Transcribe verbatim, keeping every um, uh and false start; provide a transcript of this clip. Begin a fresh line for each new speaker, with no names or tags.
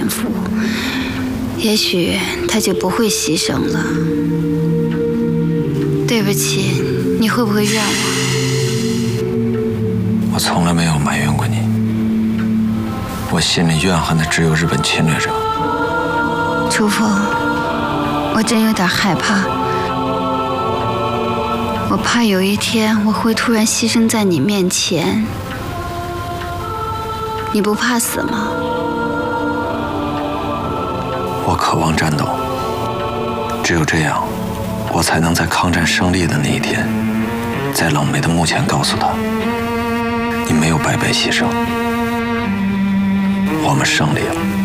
前夫，也许他就不会牺牲了。对不起，你会不会怨我？
我从来没有埋怨过你，我心里怨恨的只有日本侵略者。
楚风，我真有点害怕，我怕有一天我会突然牺牲在你面前。你不怕死吗？
我渴望战斗，只有这样，我才能在抗战胜利的那一天，在冷梅的墓前告诉他，你没有白白牺牲，我们胜利了。